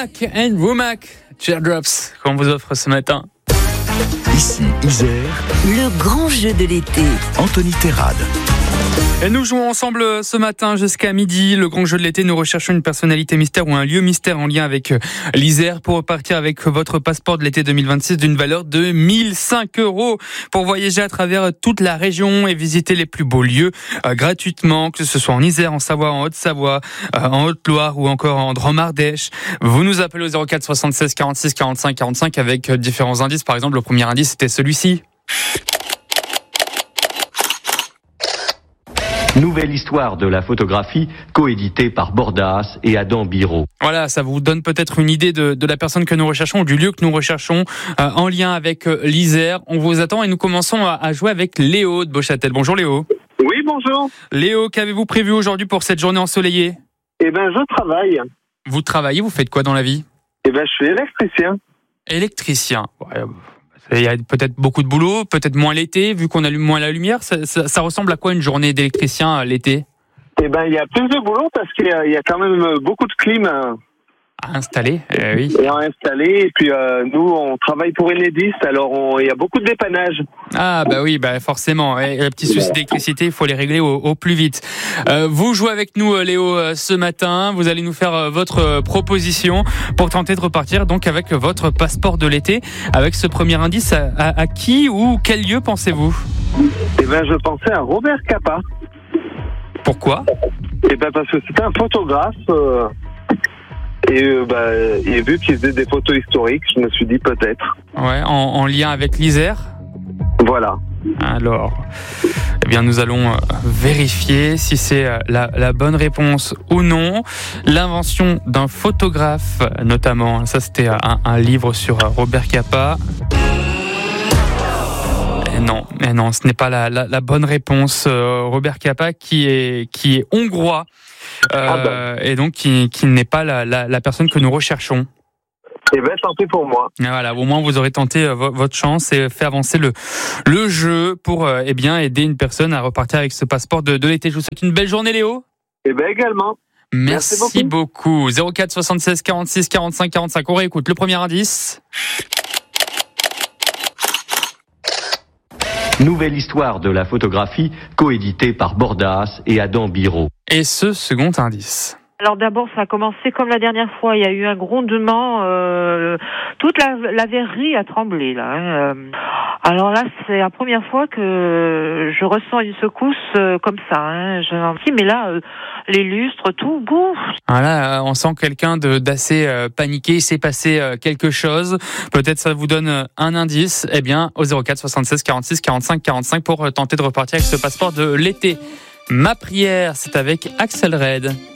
Womack and Womack, Teardrops, qu'on vous offre ce matin. Ici, Isère, le grand jeu de l'été. Anthony Terrade. Et nous jouons ensemble ce matin jusqu'à midi. Le grand jeu de l'été, nous recherchons une personnalité mystère ou un lieu mystère en lien avec l'Isère pour repartir avec votre passeport de l'été 2026 d'une valeur de 1005 € pour voyager à travers toute la région et visiter les plus beaux lieux gratuitement, que ce soit en Isère, en Savoie, en Haute-Savoie, en Haute-Loire ou encore en Drôme-Ardèche. Vous nous appelez au 04 76 46 45 45 avec différents indices. Par exemple, le premier indice, c'était celui-ci. Nouvelle histoire de la photographie, coéditée par Bordas et Adam Biro. Voilà, ça vous donne peut-être une idée de la personne que nous recherchons, ou du lieu que nous recherchons, en lien avec l'Isère. On vous attend et nous commençons à jouer avec Léo de Beauchâtel. Bonjour Léo. Oui, bonjour. Léo, qu'avez-vous prévu aujourd'hui pour cette journée ensoleillée ? Eh ben, je travaille. Vous travaillez, vous faites quoi dans la vie ? Eh ben, je suis électricien. Électricien. Ouais, il y a peut-être beaucoup de boulot, peut-être moins l'été, vu qu'on allume moins la lumière. Ça ressemble à quoi une journée d'électricien l'été ? Eh ben, il y a plus de boulot parce qu'il y a quand même beaucoup de clim À installer, oui. à installer. Et puis, nous, on travaille pour Enedis, alors il y a beaucoup de dépannage. Ah bah oui, bah forcément. Et le petit souci d'électricité, il faut les régler au plus vite. Vous jouez avec nous, Léo, ce matin. Vous allez nous faire votre proposition pour tenter de repartir donc avec votre passeport de l'été. Avec ce premier indice, à qui ou quel lieu pensez-vous ? Eh ben, je pensais à Robert Capa. Pourquoi ? Eh ben, parce que c'était un photographe. Et vu qu'il faisait des photos historiques, je me suis dit peut-être. Ouais, en lien avec l'Isère ? Voilà. Alors, eh bien, nous allons vérifier si c'est la bonne réponse ou non. L'invention d'un photographe, notamment. Ça, c'était un livre sur Robert Capa. Et non, ce n'est pas la bonne réponse. Robert Capa, qui est hongrois, et donc qui n'est pas la personne que nous recherchons. Eh bien, tant pis pour moi. Et voilà, au moins vous aurez tenté votre chance et fait avancer le jeu pour aider une personne à repartir avec ce passeport de l'été. Je vous souhaite une belle journée, Léo. Eh bien, également. Merci beaucoup. 04 76 46 45 45. On réécoute le premier indice. Nouvelle histoire de la photographie, coéditée par Bordas et Adam Biro. Et ce second indice. Alors d'abord, ça a commencé comme la dernière fois. Il y a eu un grondement. Toute la verrerie a tremblé là. Alors là, c'est la première fois que je ressens une secousse comme ça. Mais là, les lustres, tout, bouf. Voilà, on sent quelqu'un d'assez paniqué. Il s'est passé quelque chose. Peut-être ça vous donne un indice. Eh bien, au 04 76 46 45 45 pour tenter de repartir avec ce passeport de l'été. Ma prière, c'est avec Axel Red.